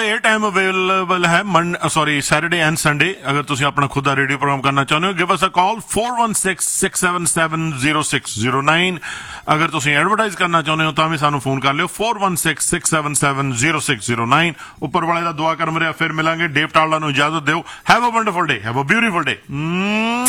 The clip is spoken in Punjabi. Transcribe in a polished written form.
ਇਹ ਟਾਈਮ ਅਵੇਲੇਬਲ ਹੈ ਸੈਟਰਡੇ ਐਂਡ ਸੰਡੇ ਅਗਰ ਤੁਸੀਂ ਆਪਣਾ ਖੁਦ ਦਾ ਰੇਡੀਓ ਪ੍ਰੋਗਰਾਮ ਕਰਨਾ ਚਾਹੁੰਦੇ ਹੋ ਗਿਵ ਅਸ ਅ ਕਾਲ 4166770609 ਅਗਰ ਤੁਸੀਂ ਐਡਵਰਟਾਈਜ਼ ਕਰਨਾ ਚਾਹੁੰਦੇ ਹੋ ਤਾਂ ਵੀ ਸਾਨੂੰ ਫੋਨ ਕਰ ਲਿਓ 4166770609 ਉੱਪਰ ਵਾਲੇ ਦਾ ਦੁਆ ਕਰ ਮਰਿਆ ਫਿਰ ਮਿਲਾਂਗੇ ਡੇਵ ਟਾਲੜਾ ਨੂੰ ਇਜਾਜ਼ਤ ਦਿਓ have a wonderful day have a beautiful day